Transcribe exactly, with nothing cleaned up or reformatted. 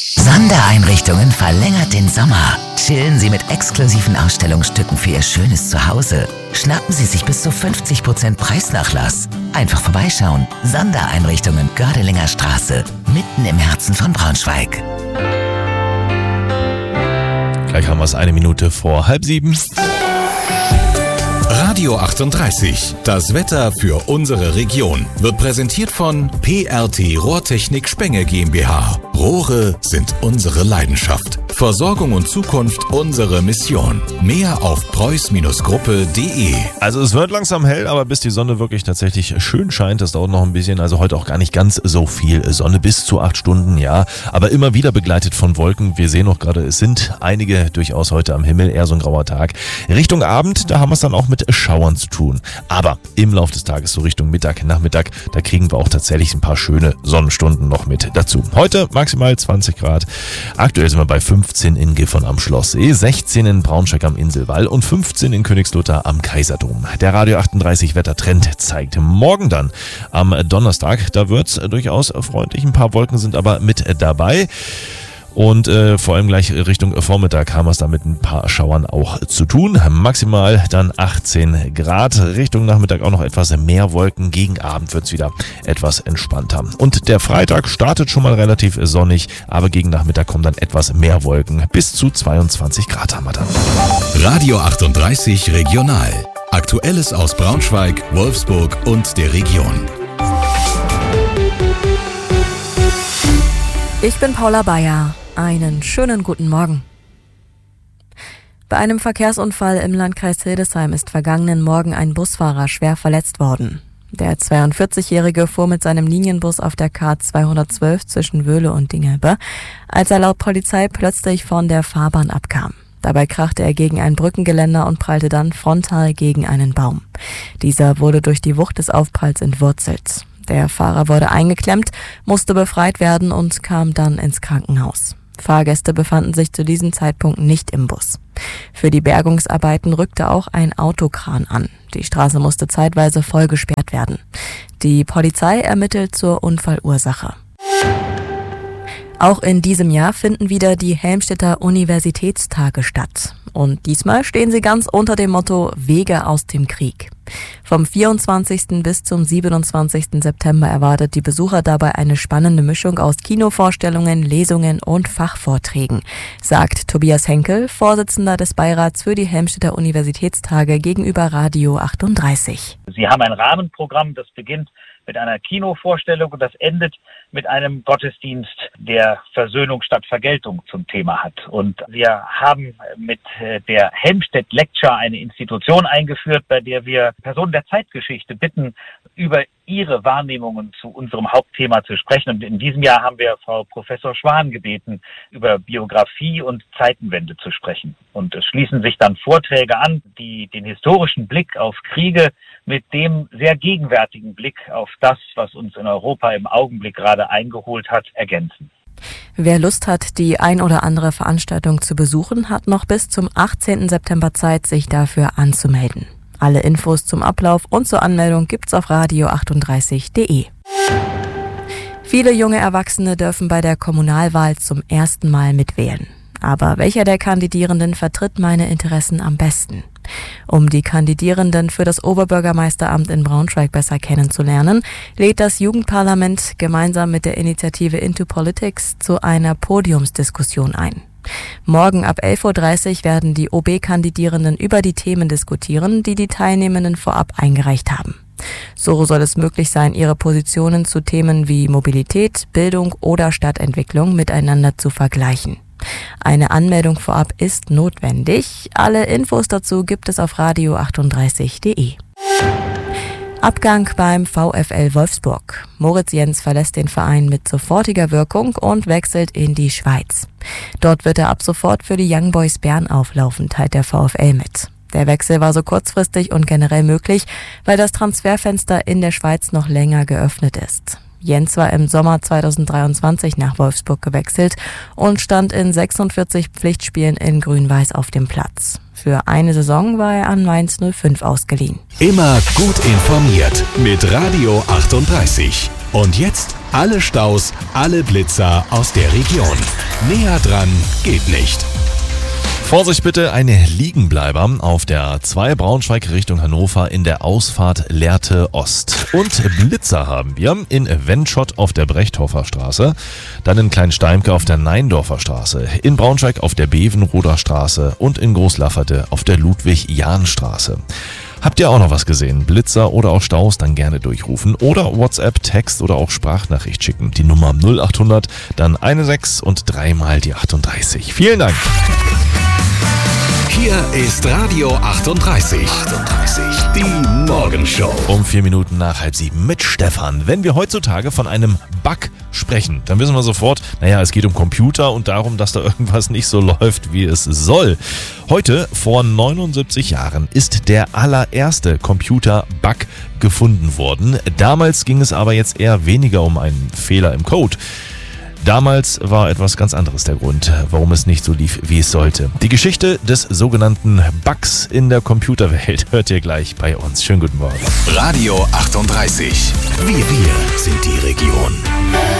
Sondereinrichtungen verlängert den Sommer. Chillen Sie mit exklusiven Ausstellungsstücken für Ihr schönes Zuhause. Schnappen Sie sich bis zu fünfzig Prozent Preisnachlass. Einfach vorbeischauen. Sondereinrichtungen Gördelinger Straße, mitten im Herzen von Braunschweig. Gleich haben wir es eine Minute vor halb sieben. Radio achtunddreißig, das Wetter für unsere Region, wird präsentiert von P R T Rohrtechnik Spenge GmbH. Rohre sind unsere Leidenschaft. Versorgung und Zukunft unsere Mission. Mehr auf preuß Gruppe punkt de. Also es wird langsam hell, aber bis die Sonne wirklich tatsächlich schön scheint, das dauert noch ein bisschen. Also heute auch gar nicht ganz so viel Sonne, bis zu acht Stunden, ja. Aber immer wieder begleitet von Wolken. Wir sehen auch gerade, es sind einige durchaus heute am Himmel, eher so ein grauer Tag. Richtung Abend, da haben wir es dann auch mit Schauern zu tun. Aber im Laufe des Tages, so Richtung Mittag, Nachmittag, da kriegen wir auch tatsächlich ein paar schöne Sonnenstunden noch mit dazu. Heute maximal zwanzig Grad. Aktuell sind wir bei fünfzehn in Gifhorn am Schlosssee, sechzehn in Braunschweig am Inselwall und fünfzehn in Königslutter am Kaiserdom. Der Radio achtunddreißig Wettertrend zeigt morgen dann am Donnerstag, da wird es durchaus freundlich. Ein paar Wolken sind aber mit dabei. Und äh, vor allem gleich Richtung Vormittag haben wir es da mit ein paar Schauern auch zu tun. Maximal dann achtzehn Grad. Richtung Nachmittag auch noch etwas mehr Wolken. Gegen Abend wird es wieder etwas entspannter. Und der Freitag startet schon mal relativ sonnig, aber gegen Nachmittag kommen dann etwas mehr Wolken. Bis zu zweiundzwanzig Grad haben wir dann. Radio achtunddreißig Regional. Aktuelles aus Braunschweig, Wolfsburg und der Region. Ich bin Paula Bayer. Einen schönen guten Morgen. Bei einem Verkehrsunfall im Landkreis Hildesheim ist vergangenen Morgen ein Busfahrer schwer verletzt worden. Der zweiundvierzigjährige fuhr mit seinem Linienbus auf der K zweihundertzwölf zwischen Wöhle und Dingelbe, als er laut Polizei plötzlich von der Fahrbahn abkam. Dabei krachte er gegen ein Brückengeländer und prallte dann frontal gegen einen Baum. Dieser wurde durch die Wucht des Aufpralls entwurzelt. Der Fahrer wurde eingeklemmt, musste befreit werden und kam dann ins Krankenhaus. Fahrgäste befanden sich zu diesem Zeitpunkt nicht im Bus. Für die Bergungsarbeiten rückte auch ein Autokran an. Die Straße musste zeitweise voll gesperrt werden. Die Polizei ermittelt zur Unfallursache. Auch in diesem Jahr finden wieder die Helmstedter Universitätstage statt. Und diesmal stehen sie ganz unter dem Motto Wege aus dem Krieg. Vom vierundzwanzigsten bis zum siebenundzwanzigsten September erwartet die Besucher dabei eine spannende Mischung aus Kinovorstellungen, Lesungen und Fachvorträgen, sagt Tobias Henkel, Vorsitzender des Beirats für die Helmstedter Universitätstage gegenüber Radio achtunddreißig. Sie haben ein Rahmenprogramm, das beginnt mit einer Kinovorstellung und das endet mit einem Gottesdienst, der Versöhnung statt Vergeltung zum Thema hat. Und wir haben mit der Helmstedt Lecture eine Institution eingeführt, bei der wir Personen der Zeitgeschichte bitten, über ihre Wahrnehmungen zu unserem Hauptthema zu sprechen. Und in diesem Jahr haben wir Frau Professor Schwan gebeten, über Biografie und Zeitenwende zu sprechen. Und es schließen sich dann Vorträge an, die den historischen Blick auf Kriege mit dem sehr gegenwärtigen Blick auf das, was uns in Europa im Augenblick gerade eingeholt hat, ergänzen. Wer Lust hat, die ein oder andere Veranstaltung zu besuchen, hat noch bis zum achtzehnten September Zeit, sich dafür anzumelden. Alle Infos zum Ablauf und zur Anmeldung gibt's auf radio achtunddreißig punkt de. Viele junge Erwachsene dürfen bei der Kommunalwahl zum ersten Mal mitwählen. Aber welcher der Kandidierenden vertritt meine Interessen am besten? Um die Kandidierenden für das Oberbürgermeisteramt in Braunschweig besser kennenzulernen, lädt das Jugendparlament gemeinsam mit der Initiative Into Politics zu einer Podiumsdiskussion ein. Morgen ab elf Uhr dreißig werden die O B-Kandidierenden über die Themen diskutieren, die die Teilnehmenden vorab eingereicht haben. So soll es möglich sein, ihre Positionen zu Themen wie Mobilität, Bildung oder Stadtentwicklung miteinander zu vergleichen. Eine Anmeldung vorab ist notwendig. Alle Infos dazu gibt es auf radio achtunddreißig punkt de. Abgang beim VfL Wolfsburg. Moritz Jens verlässt den Verein mit sofortiger Wirkung und wechselt in die Schweiz. Dort wird er ab sofort für die Young Boys Bern auflaufen, teilt der VfL mit. Der Wechsel war so kurzfristig und generell möglich, weil das Transferfenster in der Schweiz noch länger geöffnet ist. Jens war im Sommer zweitausenddreiundzwanzig nach Wolfsburg gewechselt und stand in sechsundvierzig Pflichtspielen in Grün-Weiß auf dem Platz. Für eine Saison war er an Mainz null fünf ausgeliehen. Immer gut informiert mit Radio achtunddreißig. Und jetzt alle Staus, alle Blitzer aus der Region. Näher dran geht nicht. Vorsicht bitte, ein Liegenbleiber auf der zwei Braunschweig Richtung Hannover in der Ausfahrt Lehrte Ost. Und Blitzer haben wir in Wendschott auf der Brechthofer Straße, dann in Kleinsteimke auf der Neindorfer Straße, in Braunschweig auf der Bevenroder Straße und in Großlafferte auf der Ludwig-Jahn-Straße. Habt ihr auch noch was gesehen? Blitzer oder auch Staus, dann gerne durchrufen oder WhatsApp, Text oder auch Sprachnachricht schicken. Die Nummer null acht hundert, dann eine sechs und dreimal die achtunddreißig. Vielen Dank. Hier ist Radio achtunddreißig. achtunddreißig, die Morgenshow. Um vier Minuten nach halb sieben mit Stefan. Wenn wir heutzutage von einem Bug sprechen, dann wissen wir sofort, naja, es geht um Computer und darum, dass da irgendwas nicht so läuft, wie es soll. Heute, vor neunundsiebzig Jahren, ist der allererste Computer-Bug gefunden worden. Damals ging es aber jetzt eher weniger um einen Fehler im Code. Damals war etwas ganz anderes der Grund, warum es nicht so lief, wie es sollte. Die Geschichte des sogenannten Bugs in der Computerwelt hört ihr gleich bei uns. Schönen guten Morgen. Radio achtunddreißig. Wir, wir sind die Region.